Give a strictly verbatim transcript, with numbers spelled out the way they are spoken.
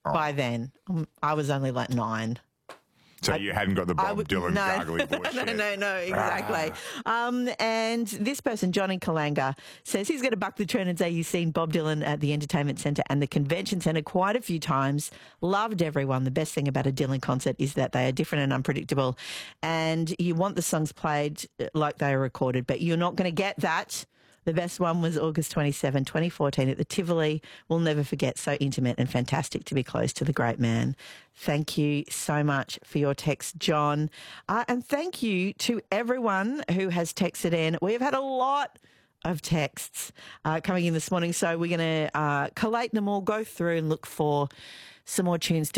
by then. Um, I was only like nine. So you hadn't got the Bob would- Dylan no, gargly voice no, yet. no, no, exactly. Um, and this person, Johnny Kalanga, says he's going to buck the trend and say you've seen Bob Dylan at the Entertainment Centre and the Convention Centre quite a few times. Loved everyone. The best thing about a Dylan concert is that they are different and unpredictable, and you want the songs played like they are recorded, but you're not going to get that. The best one was August twenty-seventh, twenty fourteen at the Tivoli. We'll never forget. So intimate and fantastic to be close to the great man. Thank you so much for your text, John. Uh, and thank you to everyone who has texted in. We've had a lot of texts uh, coming in this morning, so we're going to uh, collate them all, go through and look for some more tunes to